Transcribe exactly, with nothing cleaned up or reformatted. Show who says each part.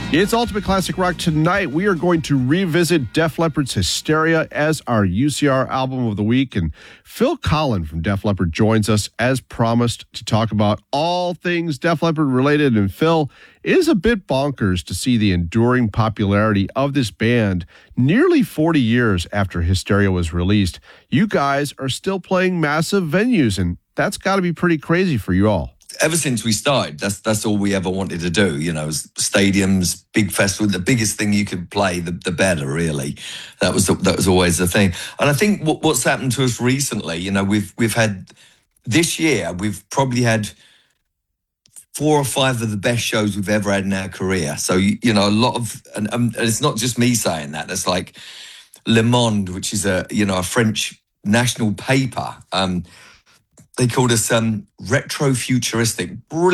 Speaker 1: It's Ultimate Classic Rock. Tonight, we are going to revisit Def Leppard's Hysteria as our U C R album of the week. And Phil Collen from Def Leppard joins us as promised to talk about all things Def Leppard related. And Phil, it is a bit bonkers to see the enduring popularity of this band nearly forty years after Hysteria was released. You guys are still playing massive venues, and that's got to be pretty crazy for you all.
Speaker 2: Ever since we started, that's that's all we ever wanted to do. You know, stadiums, big festival. The biggest thing you could play, the, the better. Really, that was the, that was always the thing. And I think what, what's happened to us recently, you know, we've we've had this year, we've probably had four or five of the best shows we've ever had in our career. So you, you know, a lot of, and, and it's not just me saying that. That's like Le Monde, which is a you know a French national paper. Um, They called us um, retro-futuristic. Brilliant.